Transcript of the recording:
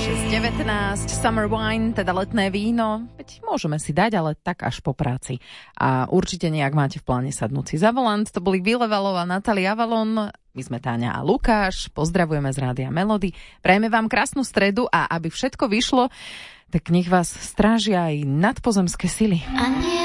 6:19, summer wine, teda letné víno. Veď môžeme si dať, ale tak až po práci. A určite nejak máte v pláne sadnúť si za volant. To boli Ville Valo a Natalia Avalon. My sme Táňa a Lukáš. Pozdravujeme z Rádia Melody. Prajeme vám krásnu stredu a aby všetko vyšlo, tak nech vás strážia aj nadpozemské sily.